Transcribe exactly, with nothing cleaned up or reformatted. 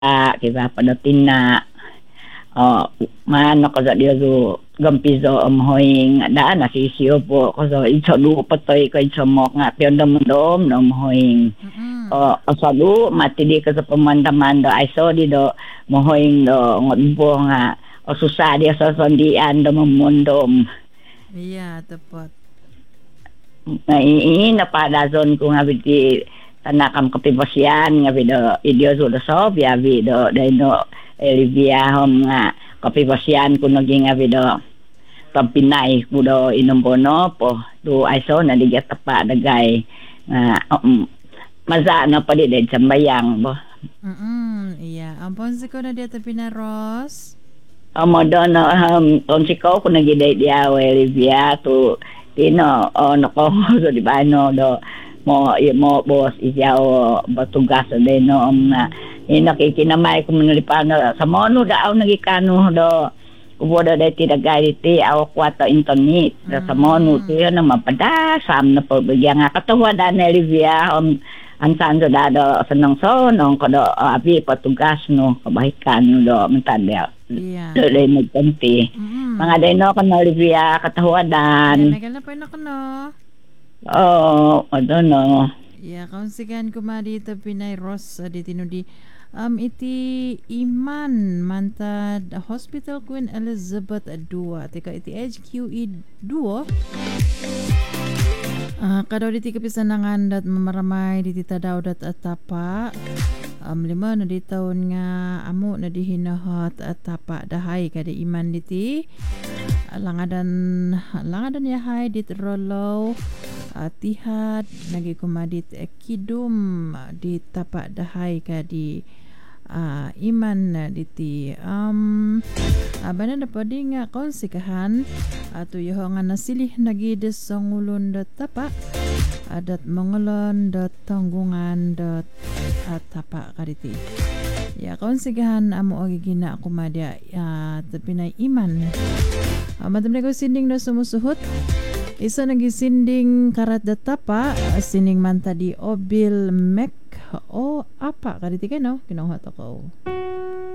kiba padatina uh, mano kaza dia zo gampizo amhoing da na sisio po kaza iso du patoy ko iso mo nga piyondom dom no mohoing uh, asadu mati di kaza pamanda-manda ay so di do mohoing do ngodbo nga o susah dia sa sondian do mamondom. Iya, tepat. Na ini na padazon ko nga biti tanakam kapibasyan nga bido idio so so bia bido dino Olivia hom nga kapibasyan ko naging nga bido pampinay ko do inombono po do aiso na diga tapa dagay nga um, maza na pa di sambayang bo. Mm iya, ampon si ko na dia tapi na Ros. Amo do no um, konsiko ko nagiday dia Olivia to tino ono ko so di ba no do mo mo bos iyaw batugas din no um, ina kikinamay ko manulipano sa mono daaw nagikano do ubo do dati dagay ti aw kwata internet mm. Sa mono ti na mapada sam na pagbigyan nga katawa da ni Olivia um, ang sanzo dado sanang so nong kodo uh, abi patugas no kabahikan do mentadel iya do dai nagtanti mm. Mga dino kan Olivia katawa dan nagal na pa na kono. Oh, I don't know. Ya, kaunsigan ko madi ito Pinay Ross di tinudi um iti iman mantad Hospital Queen Elizabeth dua tika iti H Q E dua. Uh, kadaw diti kapisanangan dat mamaramay diti tadaw dat atapa um, lima na di taon nga amo na di hinahat atapa dahay kada iman diti langadan langadan yahay dit rolo uh, tihad nagi kumadit eh, kidum di tapak dahay ka di uh, iman na diti um abana na pwede nga konsikahan ato uh, yung nga nasilih nagi desong ulun dat tapak adat mongolon dat tanggungan dat at tapak kaditi ya konsikahan amo agigina kumadya uh, tapinay iman. Uh, Madam Nego sinding na sumusuhot. Isa nagisinding karat datapa sining manta di obil mek o apa kaditi kay no kinuha to ko.